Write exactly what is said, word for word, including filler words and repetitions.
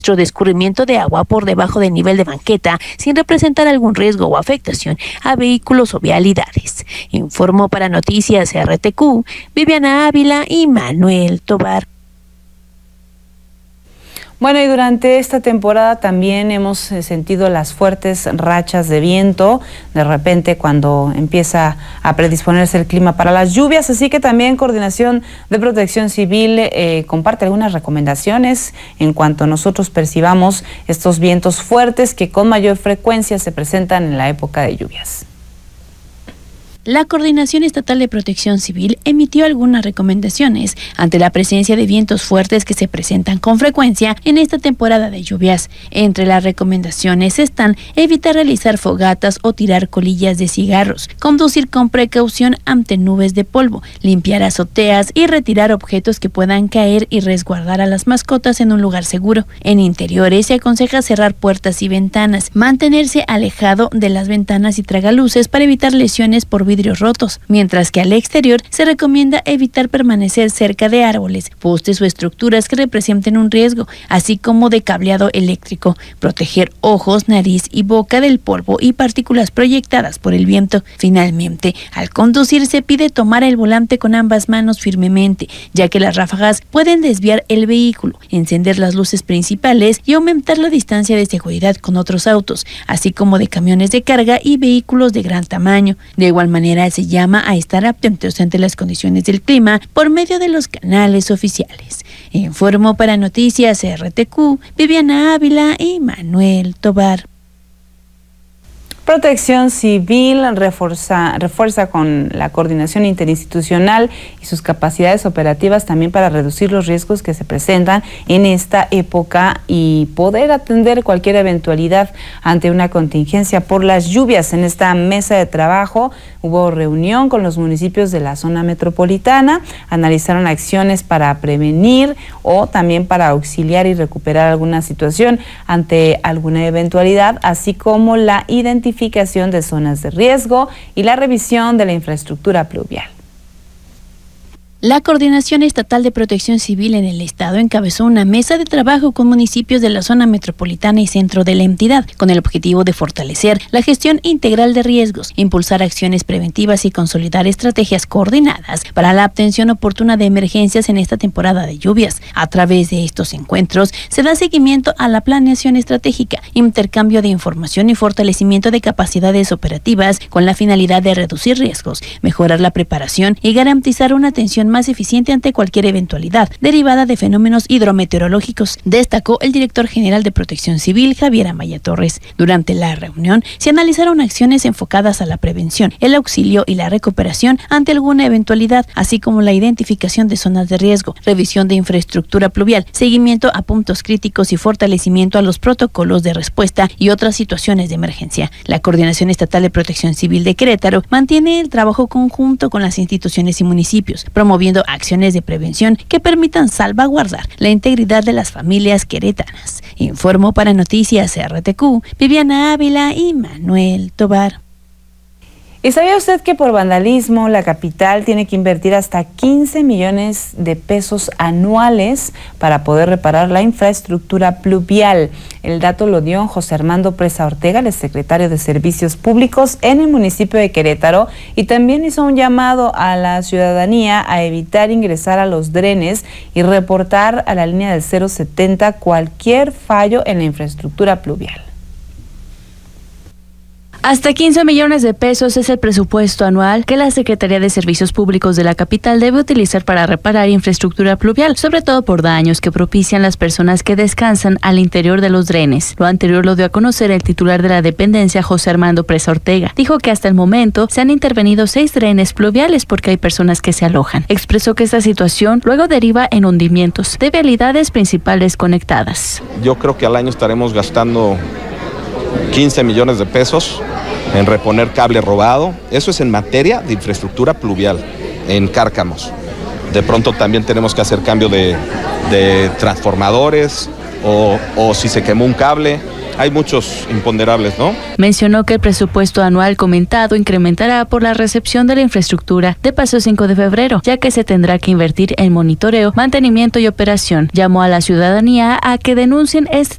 de escurrimiento de agua por debajo del nivel de banqueta sin representar algún riesgo o afectación a vehículos o vialidades. Informó para Noticias R T Q, Viviana Ávila y Manuel Tobar. Bueno, y durante esta temporada también hemos sentido las fuertes rachas de viento, de repente cuando empieza a predisponerse el clima para las lluvias, así que también Coordinación de Protección Civil eh, comparte algunas recomendaciones en cuanto nosotros percibamos estos vientos fuertes que con mayor frecuencia se presentan en la época de lluvias. La Coordinación Estatal de Protección Civil emitió algunas recomendaciones ante la presencia de vientos fuertes que se presentan con frecuencia en esta temporada de lluvias. Entre las recomendaciones están evitar realizar fogatas o tirar colillas de cigarros, conducir con precaución ante nubes de polvo, limpiar azoteas y retirar objetos que puedan caer y resguardar a las mascotas en un lugar seguro. En interiores se aconseja cerrar puertas y ventanas, mantenerse alejado de las ventanas y tragaluces para evitar lesiones por vidrios rotos, mientras que al exterior se recomienda evitar permanecer cerca de árboles, postes o estructuras que representen un riesgo, así como de cableado eléctrico, proteger ojos, nariz y boca del polvo y partículas proyectadas por el viento. Finalmente, al conducir se pide tomar el volante con ambas manos firmemente, ya que las ráfagas pueden desviar el vehículo, encender las luces principales y aumentar la distancia de seguridad con otros autos, así como de camiones de carga y vehículos de gran tamaño. De igual manera, se llama a estar atentos ante las condiciones del clima por medio de los canales oficiales. Informó para Noticias R T Q, Viviana Ávila y Manuel Tobar. Protección Civil refuerza, refuerza con la coordinación interinstitucional y sus capacidades operativas también para reducir los riesgos que se presentan en esta época y poder atender cualquier eventualidad ante una contingencia por las lluvias. En esta mesa de trabajo hubo reunión con los municipios de la zona metropolitana, analizaron acciones para prevenir o también para auxiliar y recuperar alguna situación ante alguna eventualidad, así como la identificación de zonas de riesgo y la revisión de la infraestructura pluvial. La Coordinación Estatal de Protección Civil en el Estado encabezó una mesa de trabajo con municipios de la zona metropolitana y centro de la entidad, con el objetivo de fortalecer la gestión integral de riesgos, impulsar acciones preventivas y consolidar estrategias coordinadas para la atención oportuna de emergencias en esta temporada de lluvias. A través de estos encuentros se da seguimiento a la planeación estratégica, intercambio de información y fortalecimiento de capacidades operativas con la finalidad de reducir riesgos, mejorar la preparación y garantizar una atención más eficiente ante cualquier eventualidad derivada de fenómenos hidrometeorológicos, destacó el director general de Protección Civil, Javier Amaya Torres. Durante la reunión se analizaron acciones enfocadas a la prevención, el auxilio y la recuperación ante alguna eventualidad, así como la identificación de zonas de riesgo, revisión de infraestructura pluvial, seguimiento a puntos críticos y fortalecimiento a los protocolos de respuesta y otras situaciones de emergencia. La Coordinación Estatal de Protección Civil de Querétaro mantiene el trabajo conjunto con las instituciones y municipios, promoviendo acciones de prevención que permitan salvaguardar la integridad de las familias queretanas. Informó para Noticias R T Q, Viviana Ávila y Manuel Tobar. ¿Y sabía usted que por vandalismo la capital tiene que invertir hasta quince millones de pesos anuales para poder reparar la infraestructura pluvial? El dato lo dio José Armando Presa Ortega, el secretario de Servicios Públicos en el municipio de Querétaro, y también hizo un llamado a la ciudadanía a evitar ingresar a los drenes y reportar a la línea del cero setenta cualquier fallo en la infraestructura pluvial. Hasta quince millones de pesos es el presupuesto anual que la Secretaría de Servicios Públicos de la capital debe utilizar para reparar infraestructura pluvial, sobre todo por daños que propician las personas que descansan al interior de los drenes. Lo anterior lo dio a conocer el titular de la dependencia, José Armando Presa Ortega. Dijo que hasta el momento se han intervenido seis drenes pluviales porque hay personas que se alojan. Expresó que esta situación luego deriva en hundimientos de vialidades principales conectadas. Yo creo que al año estaremos gastando quince millones de pesos en reponer cable robado. Eso es en materia de infraestructura pluvial en Cárcamos. De pronto también tenemos que hacer cambio de, de transformadores o, o si se quemó un cable, hay muchos imponderables, ¿no? Mencionó que el presupuesto anual comentado incrementará por la recepción de la infraestructura de Paso cinco de febrero, ya que se tendrá que invertir en monitoreo, mantenimiento y operación. Llamó a la ciudadanía a que denuncien este